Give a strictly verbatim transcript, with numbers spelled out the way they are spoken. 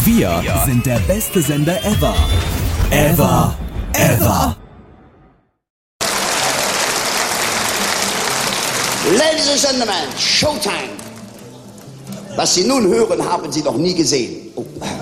Wir sind der beste Sender ever. Ever. Ever. Ladies and Gentlemen, Showtime. Was Sie nun hören, haben Sie noch nie gesehen. Oh.